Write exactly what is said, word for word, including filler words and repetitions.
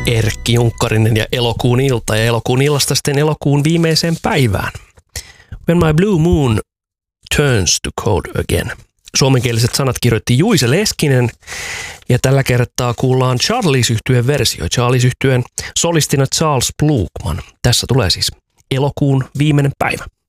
Erkki Junkkarinen ja elokuun ilta ja elokuun illasta sitten elokuun viimeiseen päivään. When my blue moon turns to cold again. Suomenkieliset sanat kirjoitti Juise Leskinen ja tällä kertaa kuullaan Charlies-yhtyeen versio. Charlies-yhtyeen solistina Charles Blukman. Tässä tulee siis elokuun viimeinen päivä.